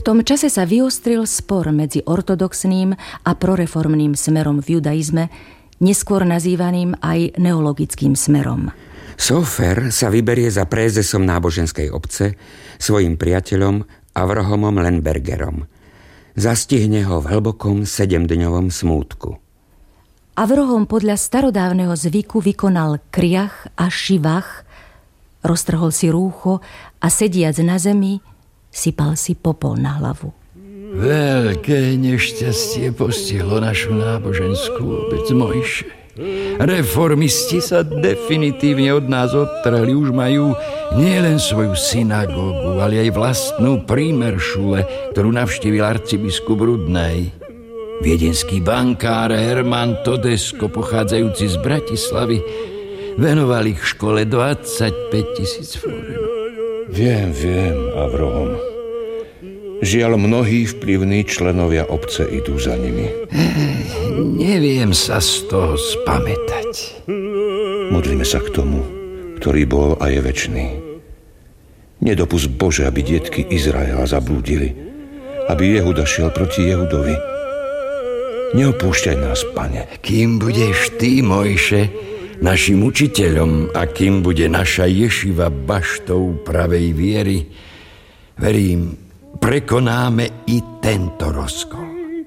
tom čase sa vyostril spor medzi ortodoxným a proreformným smerom v judaizme, neskôr nazývaným aj neologickým smerom. Sofer sa vyberie za prézesom náboženskej obce svojim priateľom Avrahomom Lembergerom. Zastihne ho v hlbokom 7-dňovom smútku. Avrahom podľa starodávneho zvyku vykonal kriach a šivach, roztrhol si rúcho a sediac na zemi sypal si popol na hlavu. Veľké nešťastie postihlo našu náboženskú obec Mojše. Reformisti sa definitívne od nás odtrhli. Už majú nielen svoju synagógu, ale aj vlastnú prímeršule, ktorú navštívil arcibiskup Rudnej. Viedenský bankár Herman Todesko, pochádzajúci z Bratislavy, venoval ich škole 25 000 florinov. Viem, Avrahom. Žiaľ, mnohí vplyvní členovia obce idú za nimi. Neviem sa z toho spamätať. Modlíme sa k tomu, ktorý bol a je večný. Nedopusť, Bože, aby detky Izraela zablúdili, aby Jehuda šiel proti Jehudovi. Neopúšťaj nás, Pane. Kým budeš ty, Mojše, našim učiteľom a kým bude naša ješiva baštou pravej viery, verím, prekonáme i tento rozkol.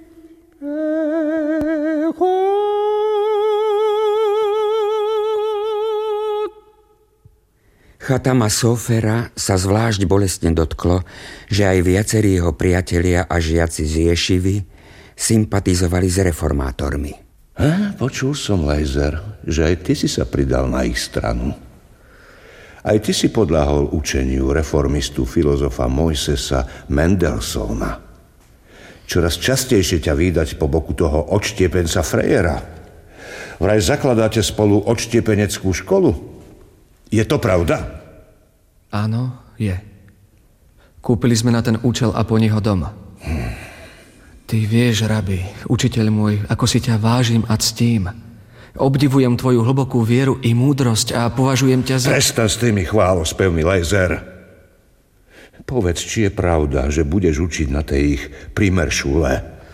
Chatama Sofera sa zvlášť bolestne dotklo, že aj viacerí jeho priatelia a žiaci z Ješivy sympatizovali s reformátormi. Počul som, Lejzer, že aj ty si sa pridal na ich stranu. Aj ty si podľahol učeniu reformistu filozofa Mojsesa Mendelssohna. Čoraz častejšie ťa vídať po boku toho odštiepenca Frejera. Vraj zakladáte spolu odštiepeneckú školu? Je to pravda? Áno, je. Kúpili sme na ten účel Aponiho dom. Ty vieš, rabi, učiteľ môj, ako si ťa vážim a ctím. Obdivujem tvoju hlbokú vieru i múdrosť a považujem ťa za... Prestan s tými chválospevmi, Lejzer. Povedz, či je pravda, že budeš učiť na tej ich primeršule.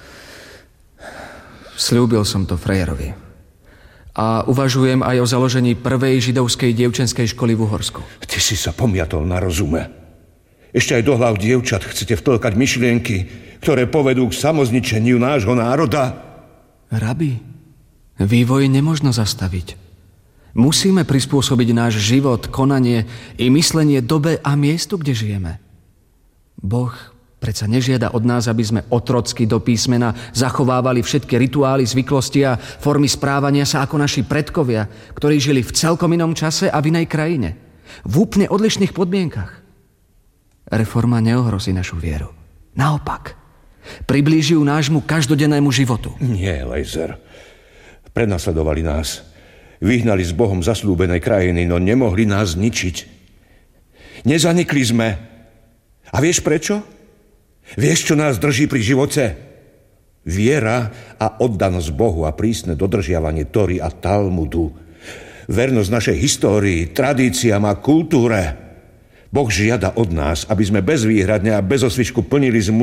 Sľúbil som to Frejerovi. A uvažujem aj o založení prvej židovskej dievčenskej školy v Uhorsku. Ty si sa pomiatol na rozume. Ešte aj do hlav dievčat chcete vtlkať myšlienky, ktoré povedú k samozničeniu nášho národa. Rabi, vývoj nemožno zastaviť. Musíme prispôsobiť náš život, konanie i myslenie dobe a miestu, kde žijeme. Boh predsa nežiada od nás, aby sme otrocky do písmena zachovávali všetky rituály, zvyklosti a formy správania sa ako naši predkovia, ktorí žili v celkom inom čase a v inej krajine. V úplne odlišných podmienkach. Reforma neohrozí našu vieru. Naopak, priblíži ju nášmu každodennému životu. Nie, Lejzer. Prenasledovali nás. Vyhnali s Bohom zasľúbenej krajiny, no nemohli nás zničiť. Nezanikli sme. A vieš prečo? Vieš, čo nás drží pri živote? Viera a oddanosť Bohu a prísne dodržiavanie Tóry a Talmudu. Vernosť našej histórii, tradíciám a kultúre. Boh žiada od nás, aby sme bezvýhradne a bez osvičku plnili zmluvu